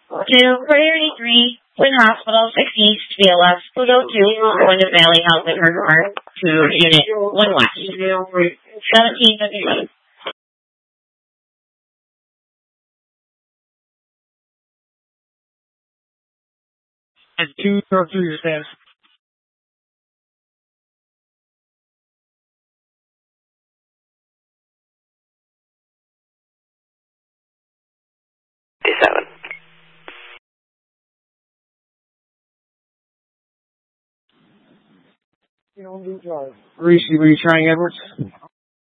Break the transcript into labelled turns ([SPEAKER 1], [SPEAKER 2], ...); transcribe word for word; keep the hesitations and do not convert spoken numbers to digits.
[SPEAKER 1] To thirty-three, Twin Hospital, six East, B L S, Pluto two, Wyndham Valley, Housing, Hardware, to Unit one West, seventeen fifty-seven.
[SPEAKER 2] And two through your stairs.
[SPEAKER 3] Seven.
[SPEAKER 2] Reese, were you trying Edwards?